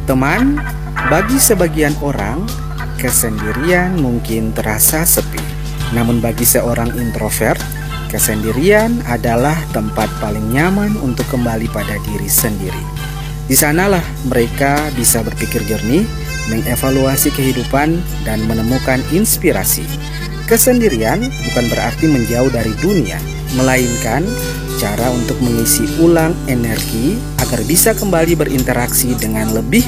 Teman, bagi sebagian orang, kesendirian mungkin terasa sepi. Namun bagi seorang introvert, kesendirian adalah tempat paling nyaman untuk kembali pada diri sendiri. Di sanalah mereka bisa berpikir jernih, mengevaluasi kehidupan, dan menemukan inspirasi. Kesendirian bukan berarti menjauh dari dunia, melainkan cara untuk mengisi ulang energi agar bisa kembali berinteraksi dengan lebih